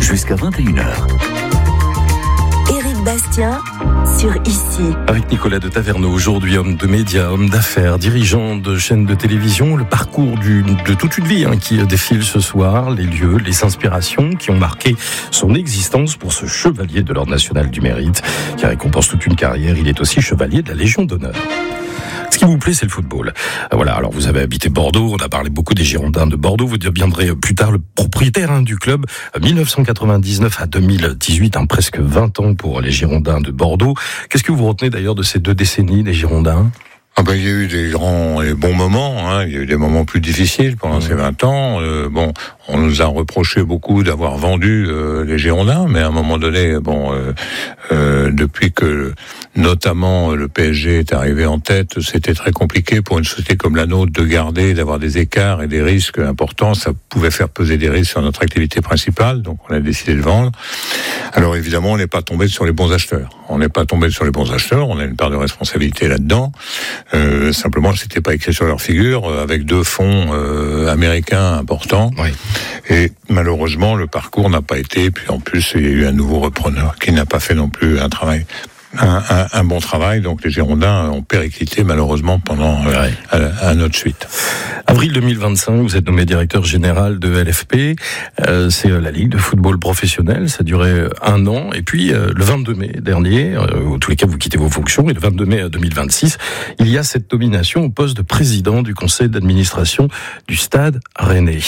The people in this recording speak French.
jusqu'à 21h. Éric Bastien sur Ici. Avec Nicolas de Taverneau, aujourd'hui homme de médias, homme d'affaires, dirigeant de chaînes de télévision, le parcours de toute une vie qui défile ce soir, les lieux, les inspirations qui ont marqué son existence pour ce chevalier de l'Ordre national du mérite, qui récompense toute une carrière. Il est aussi chevalier de la Légion d'honneur. Ce qui vous plaît, c'est le football. Voilà, alors vous avez habité Bordeaux, on a parlé beaucoup des Girondins de Bordeaux, vous deviendrez plus tard le propriétaire du club, 1999 à 2018, presque 20 ans pour les Girondins de Bordeaux. Qu'est-ce que vous retenez d'ailleurs de ces 2 décennies des Girondins ? Il y a eu des grands et bons moments, il y a eu des moments plus difficiles pendant ces 20 ans. On nous a reproché beaucoup d'avoir vendu les Girondins, mais à un moment donné, depuis que notamment le PSG est arrivé en tête, c'était très compliqué pour une société comme la nôtre de garder, d'avoir des écarts et des risques importants. Ça pouvait faire peser des risques sur notre activité principale, donc on a décidé de vendre. Alors évidemment, on n'est pas tombé sur les bons acheteurs. On a une part de responsabilité là-dedans. Simplement, c'était pas écrit sur leur figure, avec 2 fonds américains importants. Oui. Et malheureusement, le parcours n'a pas été. Puis en plus, il y a eu un nouveau repreneur qui n'a pas fait non plus un bon travail. Donc les Girondins ont périclité malheureusement pendant à notre suite. Avril 2025, vous êtes nommé directeur général de LFP. C'est la Ligue de football professionnel. Ça a duré 1 an. Et puis, le 22 mai dernier, en tous les cas, vous quittez vos fonctions. Et le 22 mai 2026, il y a cette nomination au poste de président du conseil d'administration du Stade Rennais.